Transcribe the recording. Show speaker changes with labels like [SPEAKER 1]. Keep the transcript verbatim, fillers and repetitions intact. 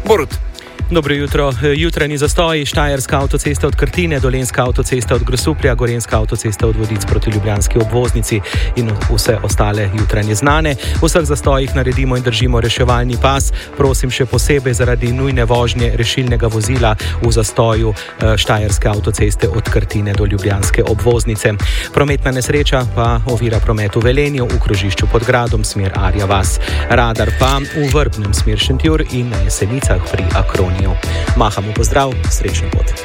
[SPEAKER 1] Borut.
[SPEAKER 2] Dobro jutro. Jutranji zastoji, Štajerska avtocesta od Krtine, Dolenjska avtocesta od Grosuplja, Gorenjska avtocesta od Vodic proti ljubljanski obvoznici in vse ostale jutranje znane. V vseh zastojih naredimo in držimo reševalni pas. Prosim še posebej zaradi nujne vožnje rešilnega vozila v zastoju Štajerske avtoceste od Krtine do ljubljanske obvoznice. Prometna nesreča pa ovira promet v Velenju, v krožišču pod gradom smer Arja vas. Radar pa v Vrbnem smer Šentjur in na Jesenicah pri Akroni. Mahamo pozdrav, srečno pot.